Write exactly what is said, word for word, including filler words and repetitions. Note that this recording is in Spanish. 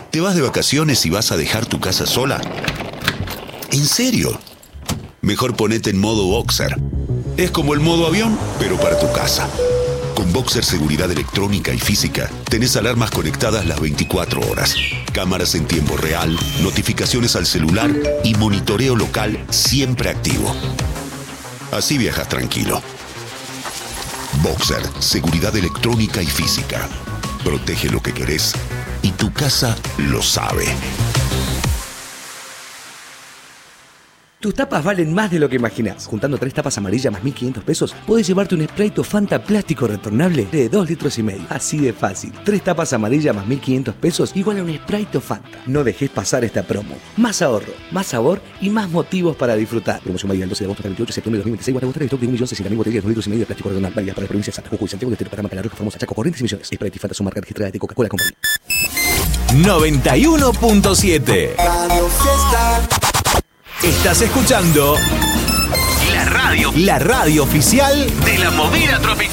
¿Te vas de vacaciones y vas a dejar tu casa sola? ¿En serio? Mejor ponete en modo Boxer. Es como el modo avión, pero para tu casa. Con Boxer Seguridad Electrónica y Física, tenés alarmas conectadas las veinticuatro horas, cámaras en tiempo real, notificaciones al celular y monitoreo local siempre activo. Así viajas tranquilo. Boxer Seguridad Electrónica y Física. Protege lo que querés y tu casa lo sabe. Tus tapas valen más de lo que imaginás. Juntando tres tapas amarillas más mil quinientos pesos, podés llevarte un Sprite Fanta plástico retornable de dos litros y medio. Así de fácil. Tres tapas amarillas más mil quinientos pesos igual a un Sprite Fanta. No dejes pasar esta promo. Más ahorro, más sabor y más motivos para disfrutar. Promoción válida del doce de agosto al veintiocho de septiembre de dos mil veintiséis. Guarda stock de un millón sesenta mil botellas de dos litros y medio de plástico retornable. Válida para la provincia de Santa Jujuy, Santiago de Estero, Paraná, Paraná, Formosa, Chaco, Corrientes y Misiones. Sprite y Fanta son marcas registradas de Coca-Cola Company. noventa y uno punto siete. Estás escuchando la radio, la radio oficial de la movida tropical.